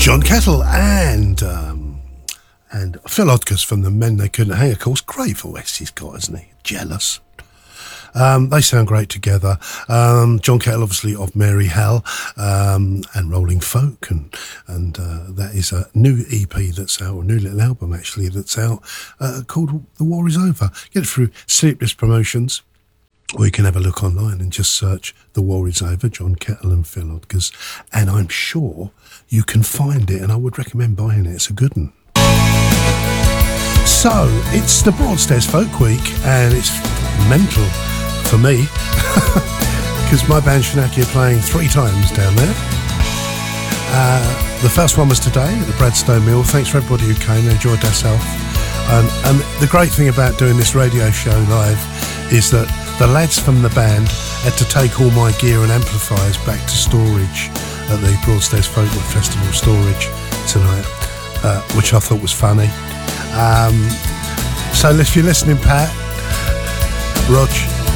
John Kettle and Phil Odgers from the Men They Couldn't Hang. Of course, great voice he's got, isn't he? Jealous. They sound great together. John Kettle, obviously, of Mary Hell and Rolling Folk, and that is a new EP that's out, or a new little album actually that's out, called The War Is Over. Get it through Sleepless Promotions, or you can have a look online and just search The War Is Over, John Kettle and Phil Odgers, and I'm sure you can find it, and I would recommend buying it. It's a good one. So, it's the Broadstairs Folk Week, and it's mental for me, because my band Shanaki are playing 3 times down there. The first one was today at the Bradstone Mill. Thanks for everybody who came, they enjoyed themselves. And the great thing about doing this radio show live is that the lads from the band had to take all my gear and amplifiers back to storage at the Broadstairs Folk Festival storage tonight, which I thought was funny. So if you're listening, Pat, Rog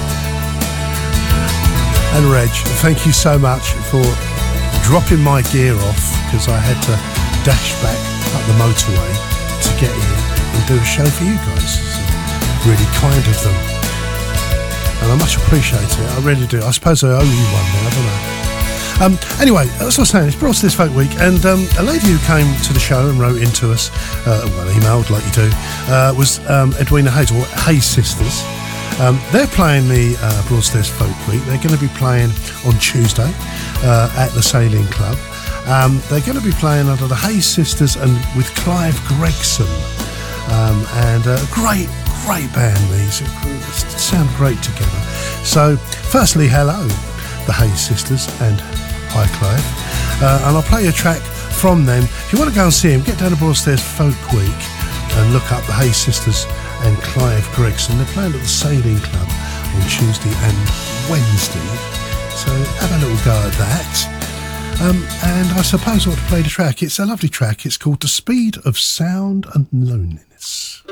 and Reg, thank you so much for dropping my gear off, because I had to dash back up the motorway to get here and do a show for you guys. It's really kind of them, and I much appreciate it. I really do. I suppose I owe you one now, don't I? Anyway, as I was saying, it's Broadstairs Folk Week, and a lady who came to the show and wrote into us, emailed like you do, was Edwina Hayes, or Hayes Sisters. They're playing the Broadstairs Folk Week. They're going to be playing on Tuesday at the Sailing Club. They're going to be playing under the Hayes Sisters and with Clive Gregson, and a great band. These sound great together. So, firstly, hello, the Hayes Sisters, and hi, Clive. And I'll play a track from them. If you want to go and see them, get down to Broadstairs Folk Week and look up the Hayes Sisters and Clive Gregson. They're playing at the Sailing Club on Tuesday and Wednesday, so have a little go at that. And I suppose I ought to play the track. It's a lovely track. It's called The Speed of Sound and Loneliness.